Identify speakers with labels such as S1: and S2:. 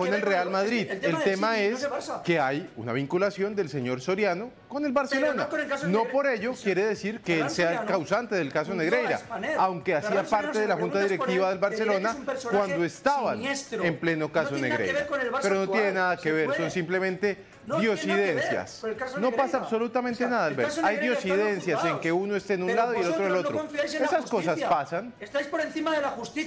S1: trabajó en el Real Madrid. El tema es que hay una vinculación del señor Soriano con el Barcelona. No por ello quiere decir que él sea el causante del caso Negreira, aunque hacía parte de la junta directiva del Barcelona cuando estaban en pleno caso Negreira. Pero no tiene nada que ver, son simplemente diosidencias. No pasa absolutamente nada, Albert. Hay diosidencias en que uno esté en un lado y el otro en el otro. Esas cosas pasan.
S2: Estáis por encima de la justicia.